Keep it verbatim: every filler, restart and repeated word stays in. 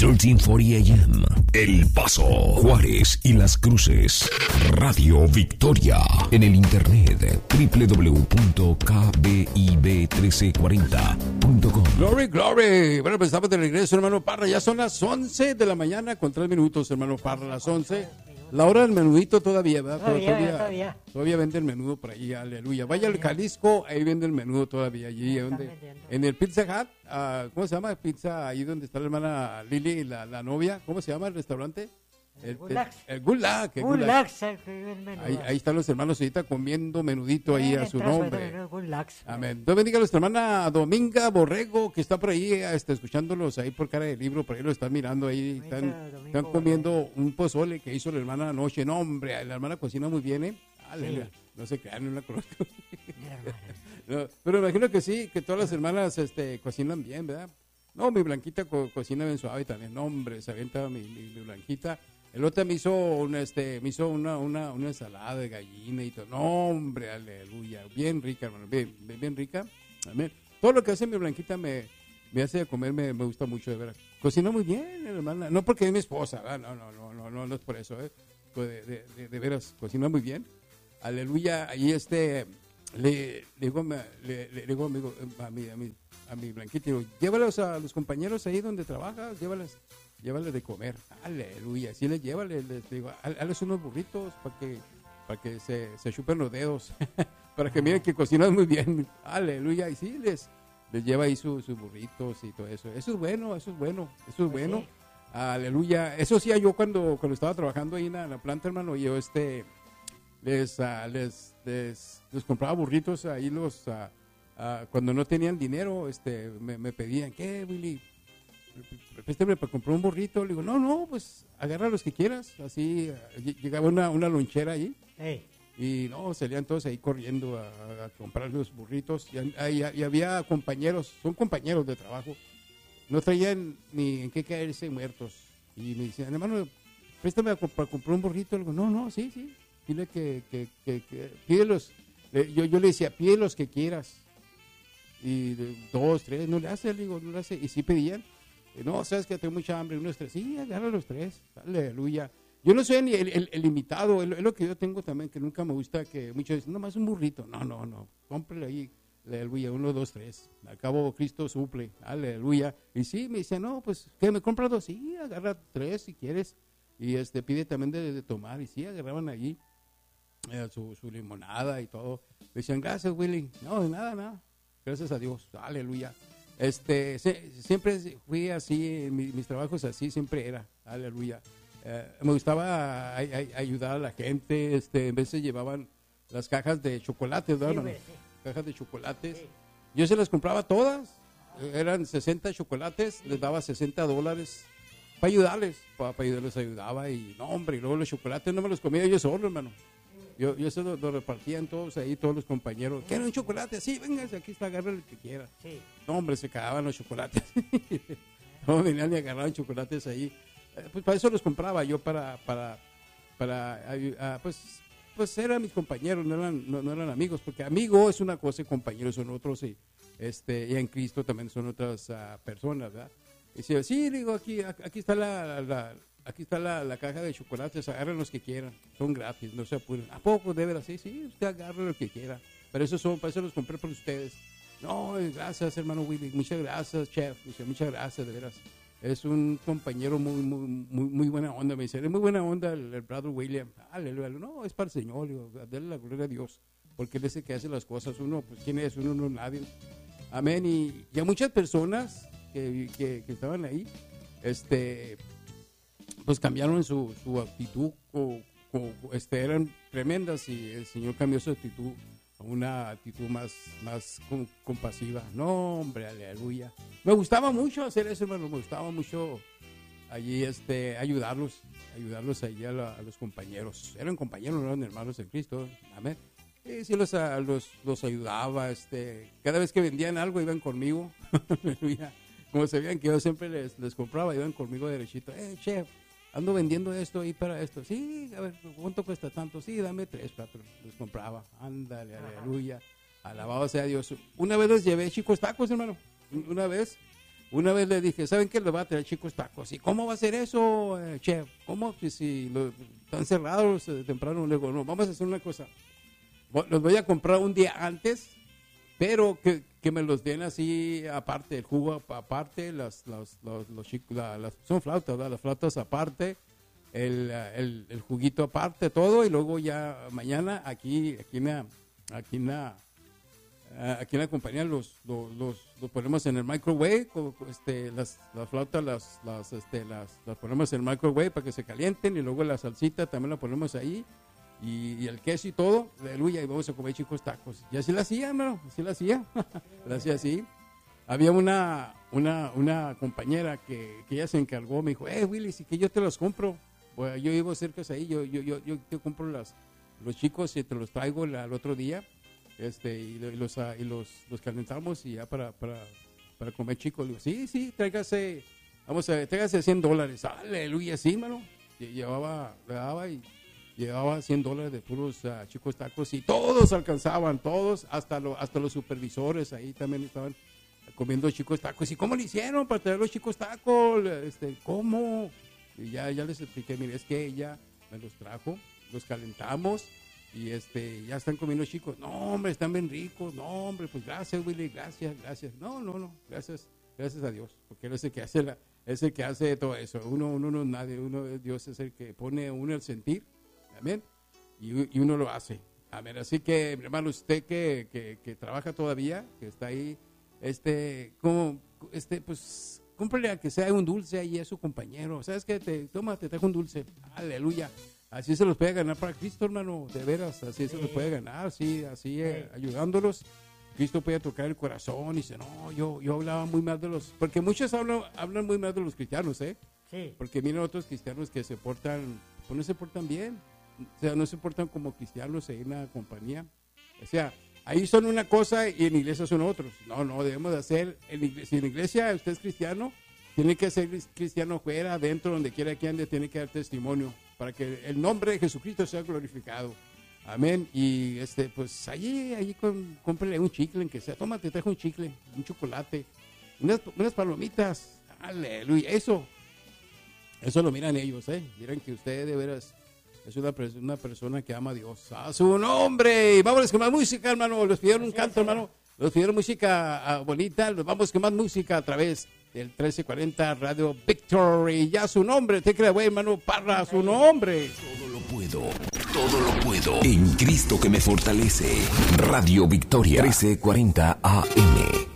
trece cuarenta A M, El Paso, Juárez y Las Cruces. Radio Victoria. En el internet, doble u doble u doble u punto k b i b trece cuarenta punto com. Glory, glory. Bueno, pues estamos de regreso, hermano Parra. Ya son las once de la mañana con tres minutos, hermano Parra, las once. La hora del menudito todavía, ¿verdad? Todavía, todavía, todavía. todavía vende el menudo por ahí, aleluya. Vaya al Jalisco, ahí vende el menudo todavía. Allí, donde, en el Pizza Hut, uh, ¿cómo se llama? Pizza, ahí donde está la hermana Lili, la, la novia. ¿Cómo se llama el restaurante? El, el Gulax. El, el Gulax. El Gulax. Ahí, ahí están los hermanos ahorita comiendo menudito ahí a su nombre. Gulax. Amén. Dios bendiga a nuestra hermana Dominga Borrego, que está por ahí este, escuchándolos ahí por cara de libro, por ahí lo están mirando ahí. Están, están comiendo un pozole que hizo la hermana anoche. No, hombre, la hermana cocina muy bien, ¿eh? Aleluya. Sí. No se crean, no la conozco. No, pero imagino que sí, que todas las hermanas este, cocinan bien, ¿verdad? No, mi Blanquita co cocina bien suave también. No, hombre, se avienta mi, mi, mi Blanquita. El otro me hizo una, este, me hizo una, una, una ensalada de gallina y todo. No, hombre, aleluya. Bien rica, hermano. Bien, bien, bien rica. Amén. Todo lo que hace mi Blanquita me, me hace comer, me, me gusta mucho, de veras. Cocina muy bien, hermana. No porque es mi esposa, ¿verdad? No, no, no, no, no, no es por eso, ¿eh? De, de, de, de veras, cocina muy bien. Aleluya. Ahí este, le, le digo, le, le digo amigo, a mi, a mi, a mi Blanquita, digo, llévalos a los compañeros ahí donde trabajas, llévalos. Llévale de comer, aleluya, sí les llévale, les digo, hazles unos burritos para que, para que se, se chupen los dedos, para que miren que cocinan muy bien, aleluya, y sí, les, les lleva ahí sus su burritos y todo eso, eso es bueno, eso es bueno, eso es bueno, sí. Aleluya, eso hacía yo cuando, cuando estaba trabajando ahí en la, en la planta, hermano, yo este, les, uh, les, les, les compraba burritos ahí los, uh, uh, cuando no tenían dinero, este, me, me pedían, ¿qué, Willy? Préstame para comprar un burrito. Le digo, no, no, pues agarra los que quieras. Así llegaba una, una lonchera ahí. Hey. Y no, salían todos ahí corriendo a, a comprar los burritos. Y, y, y había compañeros, son compañeros de trabajo. No traían ni en qué caerse muertos. Y me decían, hermano, préstame para comprar un burrito. Le digo, no, no, sí, sí. Dile que, que, que, que pídelos. Yo, yo le decía, pide los que quieras. Y dos, tres, no le hace, le digo, no le hace. Y sí pedían. No, sabes que tengo mucha hambre, unos tres, sí, agarra los tres, aleluya. Yo no soy ni el, el, el limitado, es lo que yo tengo también, que nunca me gusta que muchos dicen, nomás un burrito, no, no, no, cómprele ahí, aleluya, uno, dos, tres, al cabo Cristo suple, aleluya. Y sí, me dice, no, pues, ¿qué, me compras dos? Sí, agarra tres si quieres, y este, pide también de, de tomar, y sí, agarraban allí eh, su, su limonada y todo. Me decían, gracias, Willy, no, de nada, nada, gracias a Dios, aleluya. Este, se, siempre fui así, en mi, mis trabajos así siempre era, aleluya. Eh, me gustaba a, a, ayudar a la gente, este, en veces llevaban las cajas de chocolates, ¿verdad? Sí, sí. Cajas de chocolates. Sí. Yo se las compraba todas, eran sesenta chocolates, les daba sesenta dólares para ayudarles, para, para ayudarles ayudaba y no, hombre, y luego los chocolates no me los comía yo solo, hermano. Yo, yo se lo, lo repartían todos ahí, todos los compañeros. ¿Quieren un chocolate? Sí, véngase, aquí está, agarra el que quiera. Sí. No, hombre, se cagaban los chocolates. No venían y agarraban chocolates ahí. Eh, pues para eso los compraba yo, para, para, para, uh, pues, pues eran mis compañeros, no eran, no, no eran amigos, porque amigo es una cosa y compañeros son otros, y, este, y en Cristo también son otras uh, personas, ¿verdad? Y decía, sí, digo, aquí, aquí está la, la Aquí está la, la caja de chocolates, agarren los que quieran, son gratis, no se apuren. ¿A poco de veras? Sí, sí, usted agarre lo que quiera. Pero eso son, para eso los compré por ustedes. No, gracias, hermano Willy, muchas gracias, chef, muchas gracias, de veras. Es un compañero muy, muy, muy, muy buena onda, me dice, es muy buena onda el, el brother William. Aleluya, no, es para el Señor, digo, dale la gloria a Dios, porque él es el que hace las cosas. Uno, pues, ¿quién es? Uno no es nadie. Amén, y ya muchas personas que, que, que estaban ahí, este... pues cambiaron su, su actitud, o, o, este, eran tremendas y el Señor cambió su actitud a una actitud más, más com, compasiva. No, hombre, aleluya. Me gustaba mucho hacer eso, hermano, me gustaba mucho allí este, ayudarlos, ayudarlos allí a, la, a los compañeros. Eran compañeros, no eran hermanos en Cristo, amén. Y sí los, a, los, los ayudaba, este, cada vez que vendían algo iban conmigo, aleluya. Como sabían que yo siempre les, les compraba, iban conmigo derechito, eh, chef, ando vendiendo esto y para esto. Sí, a ver, ¿cuánto cuesta tanto? Sí, dame tres, cuatro. Les compraba. Ándale, aleluya. Alabado sea Dios. Una vez les llevé chicos tacos, hermano. Una vez una vez le dije, ¿saben qué? Le va a traer chicos tacos. ¿Y cómo va a ser eso, eh, chef? ¿Cómo? Si, si lo, están cerrados eh, temprano. Le digo, no, vamos a hacer una cosa. Los voy a comprar un día antes, pero que, que me los den así aparte, el jugo aparte, las, las, los, los, la, las son flautas, ¿verdad? Las flautas aparte, el, el, el juguito aparte, todo, y luego ya mañana aquí, aquí en la, aquí en la, aquí en la compañía los, los, los, los ponemos en el microwave, este, las, las flautas las, las, este, las, las ponemos en el microwave para que se calienten, y luego la salsita también la ponemos ahí. Y, y el queso y todo, aleluya, y vamos a comer chicos tacos. Y así la hacía, hermano, así la hacía, la hacía así. Había una, una, una compañera que, que ella se encargó, me dijo, eh, Willy, si que yo te los compro. Bueno, yo vivo cerca de ahí, yo, yo, yo, yo te compro las, los chicos y te los traigo el, el otro día, este, y, y, los, y los, los calentamos y ya para, para, para comer chicos. Le digo, sí, sí, tráigase, vamos a ver, tráigase cien dólares. Aleluya, sí, hermano. Llevaba, le daba y... Llevaba cien dólares de puros uh, chicos tacos y todos alcanzaban, todos, hasta, lo, hasta los supervisores ahí también estaban comiendo chicos tacos. ¿Y cómo le hicieron para traer los chicos tacos? Este, ¿Cómo? Y ya, ya les expliqué, mire, es que ella me los trajo, los calentamos y este, ya están comiendo chicos. No, hombre, están bien ricos. No, hombre, pues gracias, Willy, gracias, gracias. No, no, no, gracias, gracias a Dios, porque Él es el que hace, la, es el que hace todo eso. Uno, uno no es nadie, uno, Dios es el que pone a uno el sentir. Amén. Y, y uno lo hace. Amén. Así que, mi hermano, usted que, que, que trabaja todavía, que está ahí, este, como, este, pues, cómprele a que sea un dulce ahí a su compañero. ¿Sabes qué? Te, toma, te trajo un dulce. Aleluya. Así se los puede ganar para Cristo, hermano, de veras. Así sí. se los puede ganar, sí, así sí. eh, ayudándolos. Cristo puede tocar el corazón y dice, no, yo, yo hablaba muy mal de los, porque muchos hablan, hablan muy mal de los cristianos, ¿eh? Sí. Porque miren otros cristianos que se portan, pues no se portan bien. O sea, no se portan como cristianos en una compañía. O sea, ahí son una cosa y en iglesia son otros. No, no, debemos de hacer, en iglesia, si en iglesia usted es cristiano, tiene que ser cristiano fuera, adentro, donde quiera que ande, tiene que dar testimonio para que el nombre de Jesucristo sea glorificado. Amén. Y este, pues allí, allí con, cómprele un chicle, en que sea, tómate, traje un chicle, un chocolate, unas, unas palomitas. Aleluya, eso, eso lo miran ellos, ¿eh? Miran que usted de veras es una, una persona que ama a Dios. ¡A su nombre! Y vámonos con más música, hermano. Les pidieron un canto, hermano. Les pidieron música uh, bonita. Los vamos con más música a través del trece cuarenta Radio Victory. Ya su nombre. Te crea, güey, hermano. Parra, su nombre. Todo lo puedo. Todo lo puedo. En Cristo que me fortalece. Radio Victoria. trece cuarenta A M.